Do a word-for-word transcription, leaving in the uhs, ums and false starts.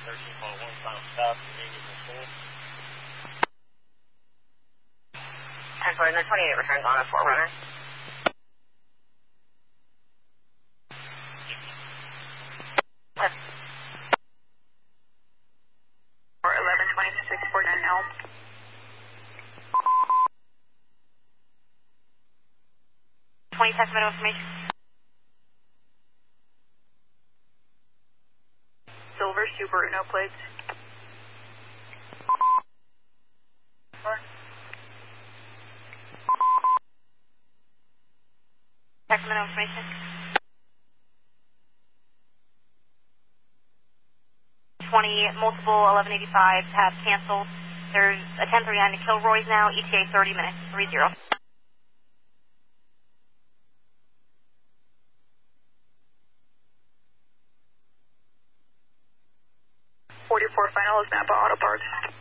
thirteen point one, final stop, Indian full. ten forty, twenty-eight returns on a Forerunner. For eleven twenty-six forty-nine Elm. twenty Sacramento information. Silver, Subaru, no plates. Sacramento information. twenty, multiple eleven eighty-five have canceled. There's a ten thirty-nine to Kilroy's now, E T A thirty minutes, three zero. forty-four final is Napa Auto Parts.